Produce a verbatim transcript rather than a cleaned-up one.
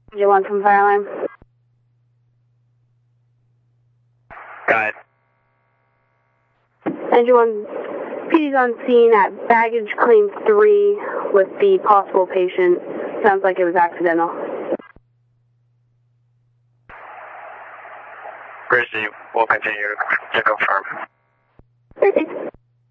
You want from fire alarm? Go ahead. Engine one, P D's on scene at baggage claim three with the possible patient. Sounds like it was accidental. Grizzly will continue to confirm. Perfect.